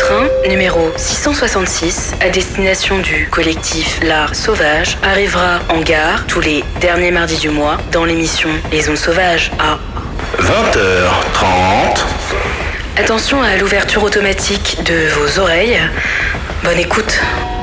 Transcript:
train numéro 666 à destination du collectif L'Art Sauvage arrivera en gare tous les derniers mardis du mois dans l'émission Les Ondes Sauvages à 20h30. Attention à l'ouverture automatique de vos oreilles. Bonne écoute.